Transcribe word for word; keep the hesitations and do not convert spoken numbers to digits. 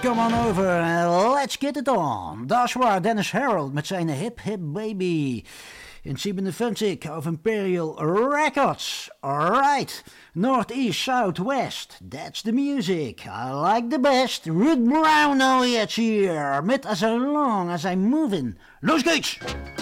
Come on over and let's get it on. Dat is waar, Dennis Harold met zijn Hip Hip Baby. In zevenenvijftig of Imperial Records. Alright. Northeast, Southwest. That's the music. I like the best. Ruth Brown now yet here. Met As Long As I'm Moving. Los geht's!